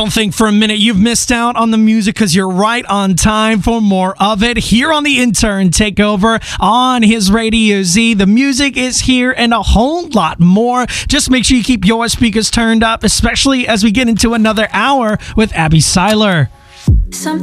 Don't think for a minute you've missed out on the music, because you're right on time for more of it here on the Intern Takeover on his Radio Z. The music is here and a whole lot more. Just make sure you keep your speakers turned up, especially as we get into another hour with Abby Seiler. Something